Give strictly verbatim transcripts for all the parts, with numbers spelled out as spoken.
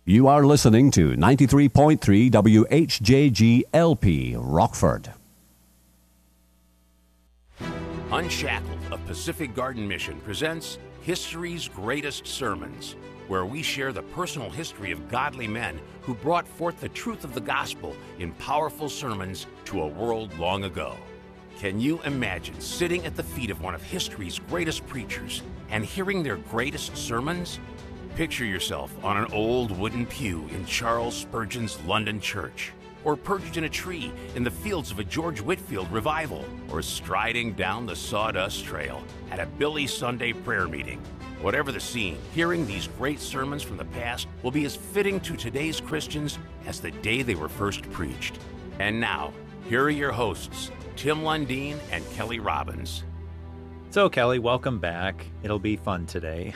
You are listening to ninety-three point three W H J G L P, Rockford. Unshackled of Pacific Garden Mission presents History's Greatest Sermons, where we share the personal history of godly men who brought forth the truth of the gospel in powerful sermons to a world long ago. Can you imagine sitting at the feet of one of history's greatest preachers and hearing their greatest sermons? Picture yourself on an old wooden pew in Charles Spurgeon's London church, or perched in a tree in the fields of a George Whitefield revival, or striding down the sawdust trail at a Billy Sunday prayer meeting. Whatever the scene, hearing these great sermons from the past will be as fitting to today's Christians as the day they were first preached. And now, here are your hosts, Tim Lundeen and Kelly Robbins. So, Kelly, welcome back. It'll be fun today.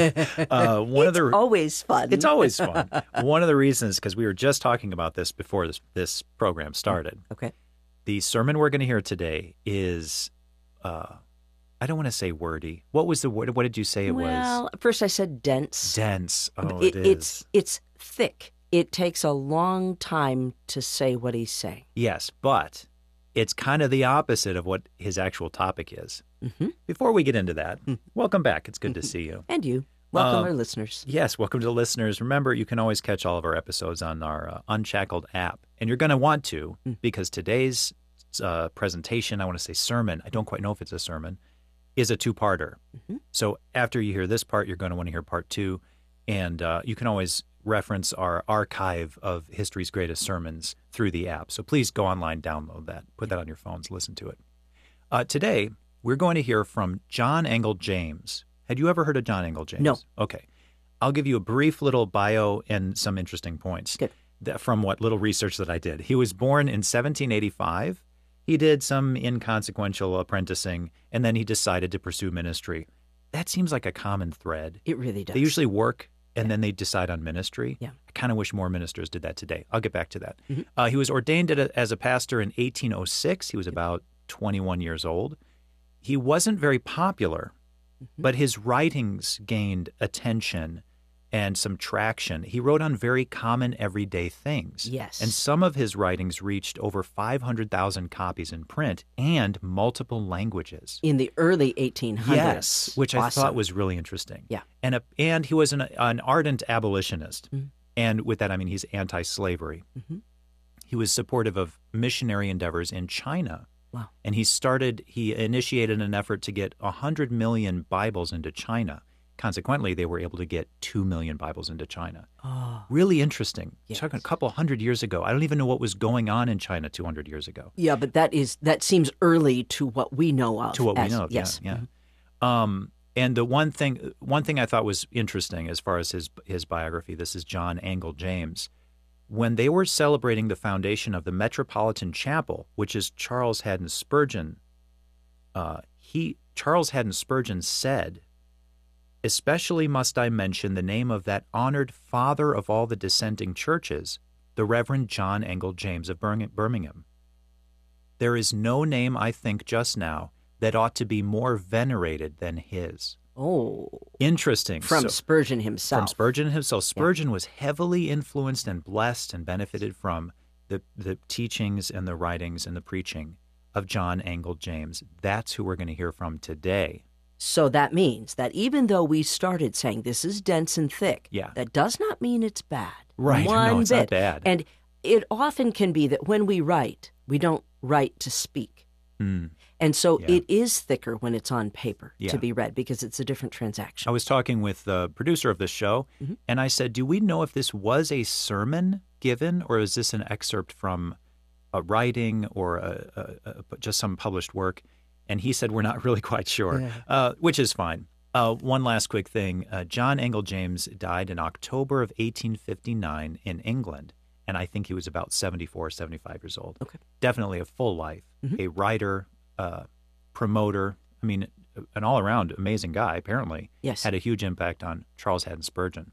uh, one it's of the, always fun. It's always fun. One of the reasons, because we were just talking about this before this, this program started. Okay. The sermon we're going to hear today is, uh, I don't want to say wordy. What was the word? What did you say it well, was? Well, at first I said dense. Dense. Oh, it, it is. It's, it's thick. It takes a long time to say what he's saying. Yes, but it's kind of the opposite of what his actual topic is. Mm-hmm. Before we get into that, welcome back. It's good to see you. And you. Welcome, Um, our listeners. Yes, welcome to the listeners. Remember, you can always catch all of our episodes on our uh, Unshackled app. And you're going to want to, Mm. because today's uh, presentation, I want to say sermon, I don't quite know if it's a sermon, is a two-parter. Mm-hmm. So after you hear this part, you're going to want to hear part two. And uh, you can always reference our archive of history's greatest sermons through the app. So please go online, download that, put that on your phones, listen to it. Uh, today, we're going to hear from John Angell James. Had you ever heard of John Angell James? No. Okay. I'll give you a brief little bio and some interesting points Good. that, from what little research that I did. He was born in seventeen eighty-five. He did some inconsequential apprenticing, and then he decided to pursue ministry. That seems like a common thread. It really does. They usually work, and then they decide on ministry. Yeah. I kind of wish more ministers did that today. I'll get back to that. Mm-hmm. Uh, he was ordained at a, as a pastor in eighteen oh six. He was about twenty-one years old. He wasn't very popular, mm-hmm. but his writings gained attention and some traction. He wrote on very common everyday things. Yes. And some of his writings reached over five hundred thousand copies in print and multiple languages. In the early eighteen hundreds. Yes, which awesome. I thought was really interesting. Yeah. And a, and he was an, an ardent abolitionist. Mm-hmm. And with that, I mean he's anti-slavery. Mm-hmm. He was supportive of missionary endeavors in China. Wow. And he started, he initiated an effort to get one hundred million Bibles into China. Consequently, they were able to get two million Bibles into China. Oh. Really interesting. Yes. Talking a couple hundred years ago. I don't even know what was going on in China two hundred years ago. Yeah, but that is that seems early to what we know of. To what as, we know of, yes. yeah. yeah. Mm-hmm. Um, and the one thing, one thing I thought was interesting as far as his his biography, this is John Angell James. When they were celebrating the foundation of the Metropolitan Chapel, which is Charles Haddon Spurgeon, uh, he Charles Haddon Spurgeon said, "Especially must I mention the name of that honored father of all the dissenting churches, the Reverend John Angell James of Birmingham. There is no name, I think, just now that ought to be more venerated than his." Oh. Interesting. From So- Spurgeon himself. From Spurgeon himself. Spurgeon yeah. was heavily influenced and blessed and benefited from the, the teachings and the writings and the preaching of John Angell James. That's who we're going to hear from today. So that means that even though we started saying this is dense and thick, yeah. that does not mean it's bad. Right. One no, it's bit. not bad. And it often can be that when we write, we don't write to speak. Mm. And so Yeah. it is thicker when it's on paper Yeah. to be read because it's a different transaction. I was talking with the producer of this show, mm-hmm. and I said, do we know if this was a sermon given, or is this an excerpt from a writing or a, a, a, just some published work? And he said, we're not really quite sure, Yeah. uh, which is fine. Uh, one last quick thing. Uh, John Angell James died in October of eighteen fifty-nine in England, and I think he was about seventy-four, seventy-five years old. Okay. Definitely a full life, mm-hmm. a writer, uh, promoter. I mean, an all-around amazing guy, apparently. Yes. Had a huge impact on Charles Haddon Spurgeon.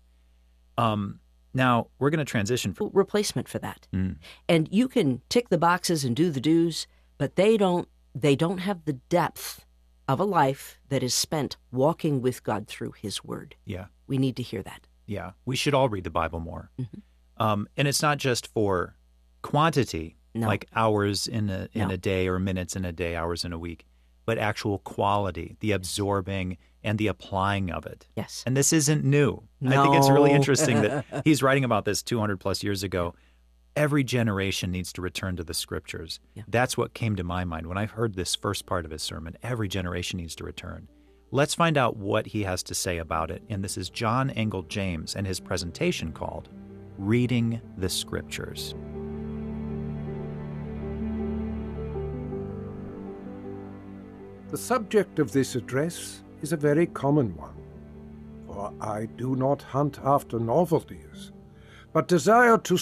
Um, now, we're going to transition from... replacement for that. Mm. And you can tick the boxes and do the do's, but they don't they don't have the depth of a life that is spent walking with God through his word. Yeah. We need to hear that. Yeah, we should all read the Bible more. Mm-hmm. Um, and it's not just for quantity, No. like hours in a in No. a day or minutes in a day, hours in a week, but actual quality, the absorbing and the applying of it. Yes. And this isn't new. I think it's really No. interesting that he's writing about this two hundred plus years ago. Every generation needs to return to the scriptures. Yeah. That's what came to my mind when I heard this first part of his sermon. Every generation needs to return. Let's find out what he has to say about it. And this is John Angell James and his presentation called Reading the Scriptures. The subject of this address is a very common one, for I do not hunt after novelties, but desire to